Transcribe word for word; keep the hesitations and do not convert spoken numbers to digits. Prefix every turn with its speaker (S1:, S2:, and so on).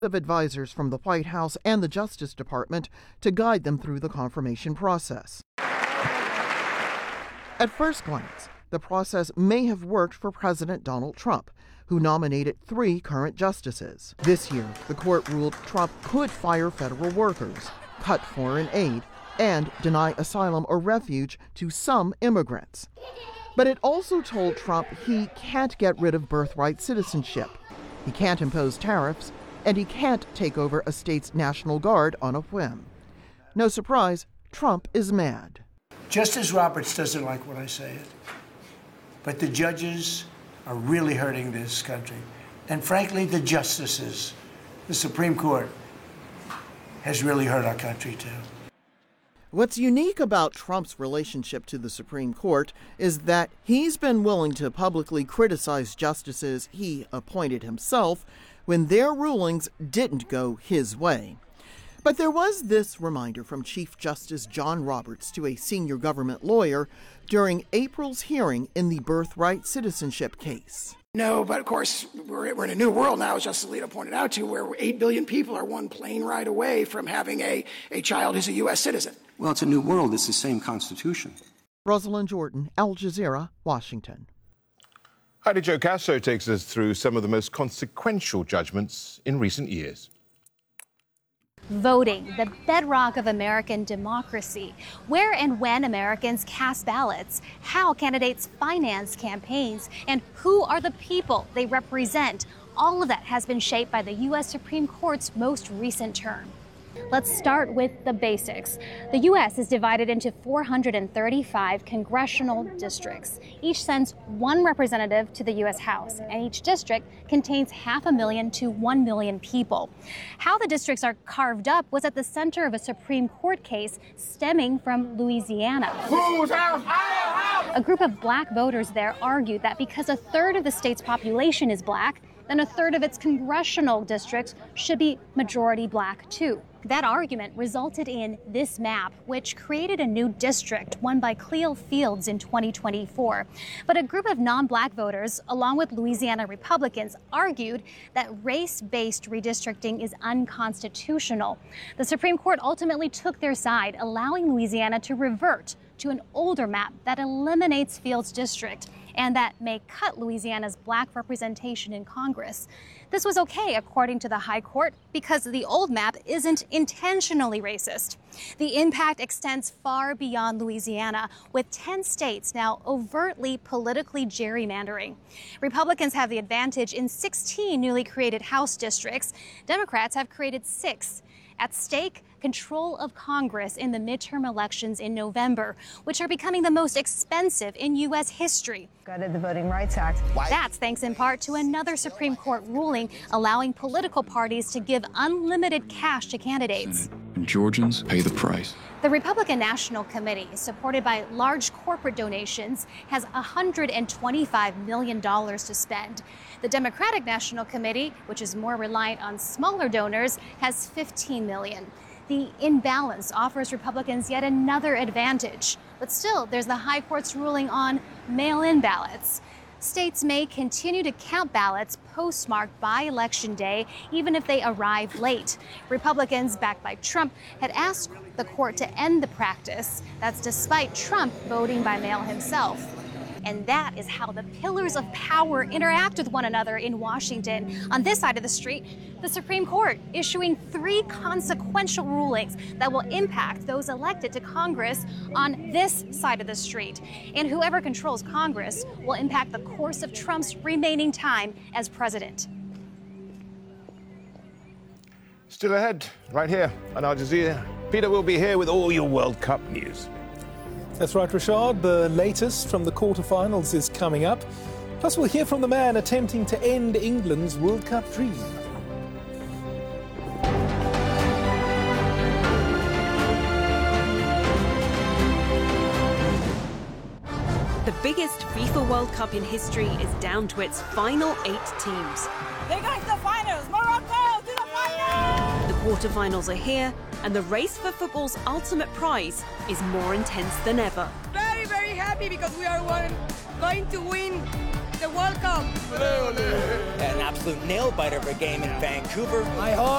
S1: of advisors from the White House and the Justice Department to guide them through the confirmation process. At first glance, the process may have worked for President Donald Trump, who nominated three current justices. This year, the court ruled Trump could fire federal workers, cut foreign aid, and deny asylum or refuge to some immigrants. But it also told Trump he can't get rid of birthright citizenship, he can't impose tariffs, and he can't take over a state's National Guard on a whim. No surprise, Trump is mad.
S2: Justice Roberts doesn't like when I say it, but the judges are really hurting this country. And frankly, the justices, the Supreme Court, has really hurt our country too.
S1: What's unique about Trump's relationship to the Supreme Court is that he's been willing to publicly criticize justices he appointed himself when their rulings didn't go his way. But there was this reminder from Chief Justice John Roberts to a senior government lawyer during April's hearing in the birthright citizenship case.
S3: No, but of course, we're, we're in a new world now, as Justice Alito pointed out to, where eight billion people are one plane ride away from having a, a child who's a U S citizen.
S4: Well, it's a new world. It's the same Constitution.
S1: Rosalind Jordan, Al Jazeera, Washington.
S5: Heidi Jo Castro takes us through some of the most consequential judgments in recent years.
S6: Voting, the bedrock of American democracy. Where and when Americans cast ballots, how candidates finance campaigns, and who are the people they represent. All of that has been shaped by the U S Supreme Court's most recent term. Let's start with the basics. The U S is divided into four hundred thirty-five congressional districts. Each sends one representative to the U S House, and each district contains half a million to one million people. How the districts are carved up was at the center of a Supreme Court case stemming from Louisiana.
S7: Whose house? Our house!
S6: A group of black voters there argued that because a third of the state's population is black, then a third of its congressional districts should be majority black too. That argument resulted in this map, which created a new district won by Cleo Fields in twenty twenty-four. But a group of non-black voters, along with Louisiana Republicans, argued that race-based redistricting is unconstitutional. The Supreme Court ultimately took their side, allowing Louisiana to revert to an older map that eliminates Fields' district and that may cut Louisiana's black representation in Congress. This was okay, according to the High Court, because the old map isn't intentionally racist. The impact extends far beyond Louisiana, with ten states now overtly politically gerrymandering. Republicans have the advantage in sixteen newly created House districts. Democrats have created six. At stake, control of Congress in the midterm elections in November, which are becoming the most expensive in U S history.
S8: Gutted the Voting Rights Act.
S6: Why? That's thanks in part to another Supreme Court ruling allowing political parties to give unlimited cash to candidates.
S9: Senate. And Georgians pay the price.
S6: The Republican National Committee, supported by large corporate donations, has one hundred twenty-five million dollars to spend. The Democratic National Committee, which is more reliant on smaller donors, has fifteen million dollars. The imbalance offers Republicans yet another advantage. But still, there's the High Court's ruling on mail-in ballots. States may continue to count ballots postmarked by Election Day, even if they arrive late. Republicans, backed by Trump, had asked the court to end the practice. That's despite Trump voting by mail himself. And that is how the pillars of power interact with one another in Washington. On this side of the street, the Supreme Court issuing three consequential rulings that will impact those elected to Congress on this side of the street. And whoever controls Congress will impact the course of Trump's remaining time as president.
S5: Still ahead, right here on Al Jazeera. Peter will be here with all your World Cup news.
S10: That's right, Rashad. The latest from the quarterfinals is coming up. Plus, we'll hear from the man attempting to end England's World Cup dream.
S11: The biggest FIFA World Cup in history is down to its final eight teams.
S12: They got to the finals! Morocco to the finals!
S11: The quarterfinals are here, and the race for football's ultimate prize is more intense than ever.
S12: Very, very happy because we are one, going to win the World Cup.
S13: An absolute nail-biter of a game in Vancouver.
S14: My heart.